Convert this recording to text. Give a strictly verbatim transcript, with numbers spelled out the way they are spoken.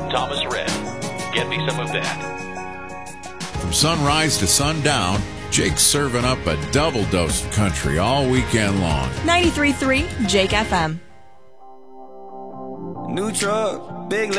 Thomas Rhett. Get me some of that. From sunrise to sundown, Jake's serving up a double dose of country all weekend long. ninety-three point three Jake F M. New truck, big